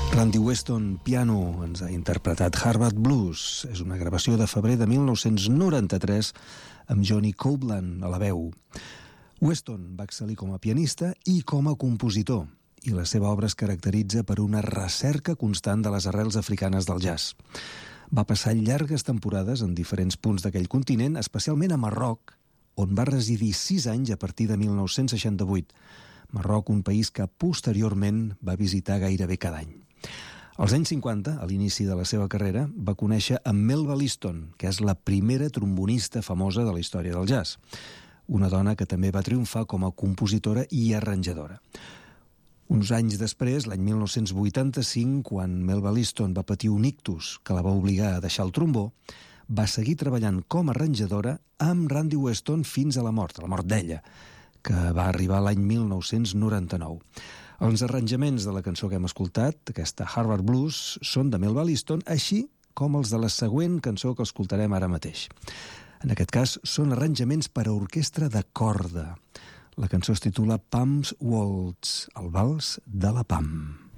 Randy Weston, piano, ens ha interpretat Harvard Blues. És una gravació de febrer de 1993 amb Johnny Copeland a la veu. Weston va excel·lir com a pianista i com a compositor, i la seva obra es caracteritza per una recerca constant de les arrels africanes del jazz. Va passar llargues temporades en diferents punts d'aquell continent, especialment a Marroc, on va residir 6 anys a partir de 1968. Marroc, un país que posteriorment va visitar gairebé cada any. Als anys 50, a l'inici de la seva carrera, va conèixer a Melba Liston, que és la primera trombonista famosa de la història del jazz. Una dona que també va triomfar com a compositora i arranjadora. Uns anys després, l'any 1985, quan Melba Liston va patir un ictus que la va obligar a deixar el trombó, va seguir treballant com a arranjadora amb Randy Weston fins a la mort d'ella, que va arribar l'any 1999. Els arranjaments de la cançó que hem escoltat, aquesta Harvard Blues, són de Melba Liston, així com els de la següent cançó que escoltarem ara mateix. En aquest cas, són arranjaments per a orquestra de corda. La cançó es titula Pam's Waltz, el vals de la Pam.